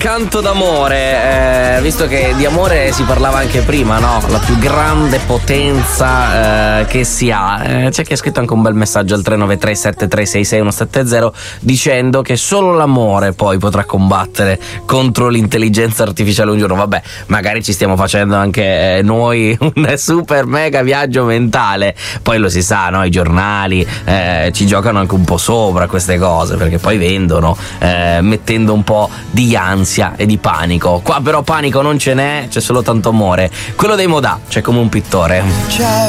canto d'amore, visto che di amore si parlava anche prima, no? La più grande potenza che si ha. C'è chi ha scritto anche un bel messaggio al 393 736 6170 dicendo che solo l'amore poi potrà combattere contro l'intelligenza artificiale un giorno. Vabbè, magari ci stiamo facendo anche noi un super mega viaggio mentale, poi lo si sa, no? I giornali ci giocano anche un po' sopra queste cose, perché poi vendono mettendo un po' di ansia e di panico. Qua però panico non ce n'è, c'è solo tanto amore, quello dei Modà, c'è come un pittore. Ciao.